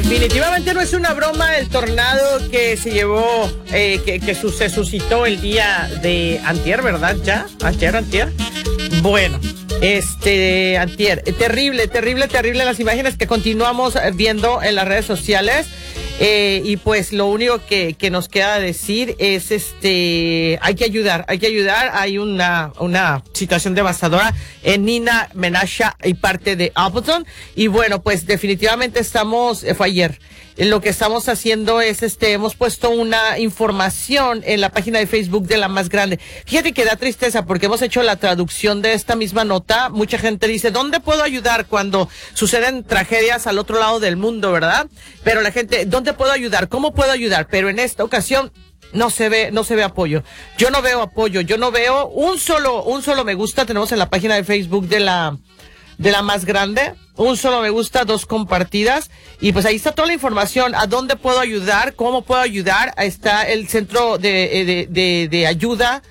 Definitivamente no es una broma el tornado que se llevó, se suscitó el día de antier, ¿verdad? ¿Ya? ¿Antier? Bueno, antier. Terrible las imágenes que continuamos viendo en las redes sociales. Y pues lo único que nos queda decir es hay que ayudar. Hay una situación devastadora en Nina, Menasha y parte de Appleton. Y bueno, pues definitivamente fue ayer. Lo que estamos haciendo es, hemos puesto una información en la página de Facebook de La Más Grande. Fíjate que da tristeza porque hemos hecho la traducción de esta misma nota. Mucha gente dice, ¿dónde puedo ayudar cuando suceden tragedias al otro lado del mundo, verdad? Pero la gente, ¿dónde puedo ayudar? ¿Cómo puedo ayudar? Pero en esta ocasión no se ve apoyo. Yo no veo apoyo, yo no veo un solo me gusta. Tenemos en la página de Facebook de la Más Grande, un solo me gusta, 2 compartidas, y pues ahí está toda la información, a dónde puedo ayudar, cómo puedo ayudar. Ahí está el centro de ayuda,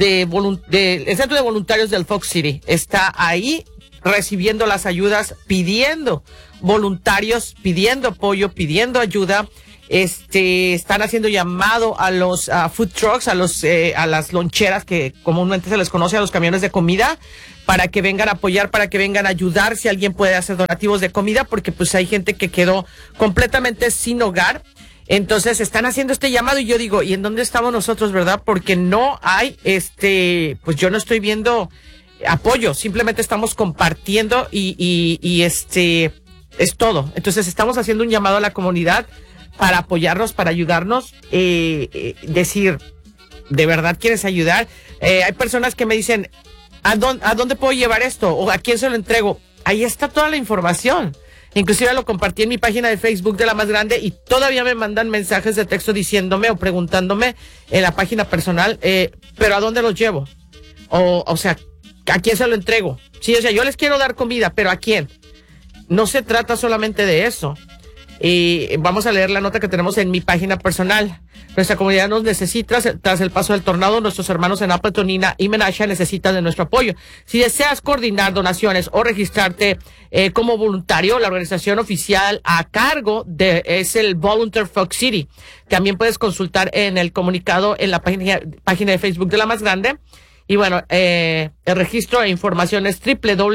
el centro de voluntarios del Fox City, está ahí recibiendo las ayudas, pidiendo voluntarios, pidiendo apoyo, pidiendo ayuda. Están haciendo llamado a los food trucks, a las loncheras que comúnmente se les conoce, a los camiones de comida, para que vengan a apoyar, para que vengan a ayudar si alguien puede hacer donativos de comida, porque pues hay gente que quedó completamente sin hogar. Entonces están haciendo este llamado y yo digo, ¿y en dónde estamos nosotros, verdad? Porque no hay, pues yo no estoy viendo apoyo, simplemente estamos compartiendo y es todo. Entonces estamos haciendo un llamado a la comunidad para apoyarnos, para ayudarnos, decir, ¿de verdad quieres ayudar? Hay personas que me dicen, ¿a dónde puedo llevar esto? ¿O a quién se lo entrego? Ahí está toda la información. Inclusive lo compartí en mi página de Facebook de La Más Grande y todavía me mandan mensajes de texto diciéndome o preguntándome en la página personal, ¿pero a dónde los llevo? O sea, ¿a quién se lo entrego? Sí, o sea, yo les quiero dar comida, ¿pero a quién? No se trata solamente de eso. Y vamos a leer la nota que tenemos en mi página personal. Nuestra comunidad nos necesita tras el paso del tornado. Nuestros hermanos en Appleton, Nina y Menasha necesitan de nuestro apoyo. Si deseas coordinar donaciones o registrarte como voluntario, la organización oficial a cargo es el Volunteer Fox City. También puedes consultar en el comunicado en la página de Facebook de La Más Grande. Y bueno, el registro e información es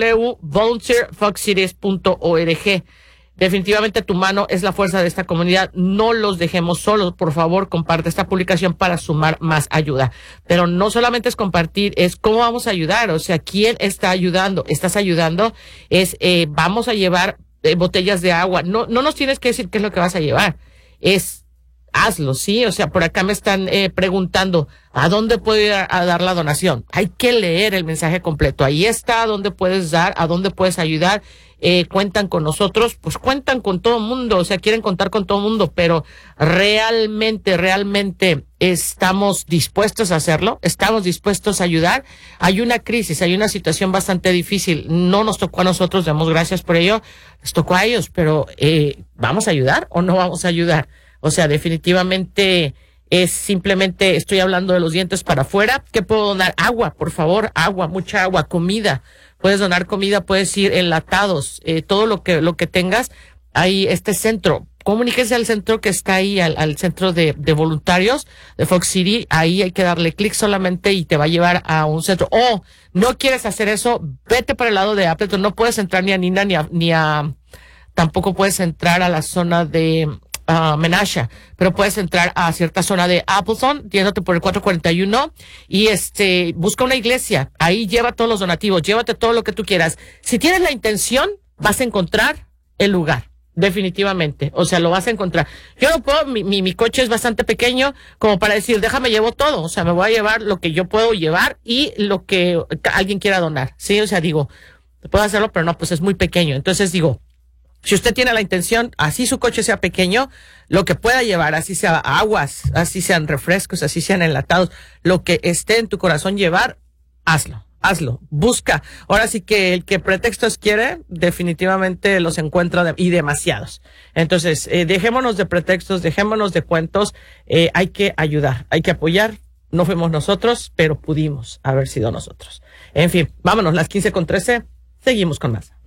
www.volunteerfoxcities.org. Definitivamente tu mano es la fuerza de esta comunidad. No los dejemos solos. Por favor, comparte esta publicación para sumar más ayuda. Pero no solamente es compartir, es cómo vamos a ayudar. O sea, ¿quién está ayudando? ¿Estás ayudando? Vamos a llevar botellas de agua. No nos tienes que decir qué es lo que vas a llevar. Hazlo, ¿sí? O sea, por acá me están preguntando, ¿a dónde puedo ir a dar la donación? Hay que leer el mensaje completo. Ahí está, a dónde puedes dar, a dónde puedes ayudar. Cuentan con nosotros, pues cuentan con todo el mundo, o sea, quieren contar con todo el mundo, pero realmente estamos dispuestos a hacerlo, estamos dispuestos a ayudar. Hay una crisis, hay una situación bastante difícil, no nos tocó a nosotros, damos gracias por ello, les tocó a ellos, pero ¿vamos a ayudar o no vamos a ayudar? O sea, definitivamente es simplemente, estoy hablando de los dientes para afuera. ¿Qué puedo donar? Agua, por favor, agua, mucha agua, comida. Puedes donar comida, puedes ir enlatados, todo lo que tengas. Hay este centro. Comuníquese al centro que está ahí, al centro de voluntarios de Fox City. Ahí hay que darle clic solamente y te va a llevar a un centro. O no quieres hacer eso, vete para el lado de Appleton. No puedes entrar ni a Nina tampoco puedes entrar a la zona de Menasha, pero puedes entrar a cierta zona de Appleton, yéndote por el 441 y busca una iglesia, ahí lleva todos los donativos, llévate todo lo que tú quieras. Si tienes la intención, vas a encontrar el lugar, definitivamente, o sea, lo vas a encontrar. Yo no puedo, mi coche es bastante pequeño como para decir, déjame llevo todo, o sea, me voy a llevar lo que yo puedo llevar y lo que alguien quiera donar, sí, o sea, digo, puedo hacerlo, pero no, pues es muy pequeño, entonces digo, si usted tiene la intención, así su coche sea pequeño, lo que pueda llevar, así sea aguas, así sean refrescos, así sean enlatados, lo que esté en tu corazón llevar, hazlo, busca. Ahora sí que el que pretextos quiere, definitivamente los encuentra y demasiados. Entonces, dejémonos de pretextos, dejémonos de cuentos, hay que ayudar, hay que apoyar. No fuimos nosotros, pero pudimos haber sido nosotros. En fin, vámonos, las 15:13, seguimos con más.